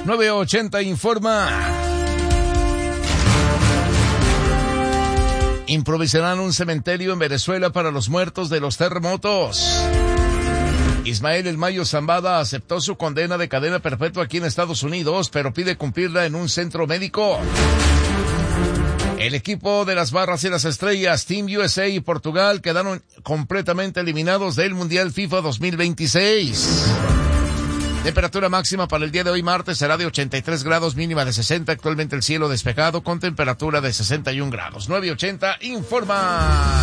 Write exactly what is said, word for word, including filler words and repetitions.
nueve ochenta informa. Improvisarán un cementerio en Venezuela para los muertos de los terremotos. Ismael El Mayo Zambada aceptó su condena de cadena perpetua aquí en Estados Unidos, pero pide cumplirla en un centro médico. El equipo de las Barras y las Estrellas, Team U S A y Portugal quedaron completamente eliminados del Mundial FIFA dos mil veintiséis. Temperatura máxima para el día de hoy martes será de ochenta y tres grados, mínima de sesenta. Actualmente el cielo despejado con temperatura de sesenta y un grados. nueve ochenta informa.